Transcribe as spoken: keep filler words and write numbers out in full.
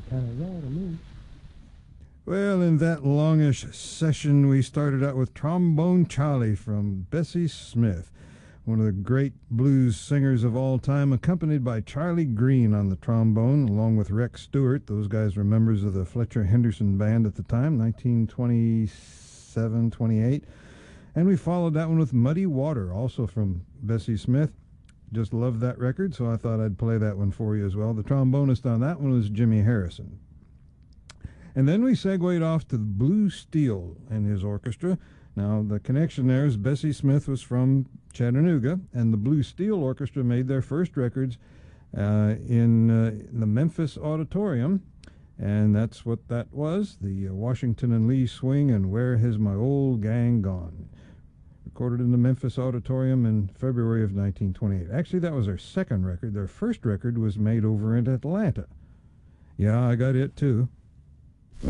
Kind of raw to me. Well, in that longish session, we started out with Trombone Charlie from Bessie Smith, one of the great blues singers of all time, accompanied by Charlie Green on the trombone, along with Rex Stewart. Those guys were members of the Fletcher Henderson Band at the time, nineteen twenty-seven, twenty-eight. And we followed that one with Muddy Water, also from Bessie Smith. Just loved that record, so I thought I'd play that one for you as well. The trombonist on that one was Jimmy Harrison. And then we segued off to the Blue Steel and his orchestra. Now, the connection there is Bessie Smith was from Chattanooga, and the Blue Steel Orchestra made their first records uh, in, uh, in the Memphis Auditorium, and that's what that was, the uh, Washington and Lee Swing and Where Has My Old Gang Gone? Recorded in the Memphis Auditorium in February of nineteen twenty-eight. Actually, that was their second record. Their first record was made over in Atlanta. Yeah, I got it too.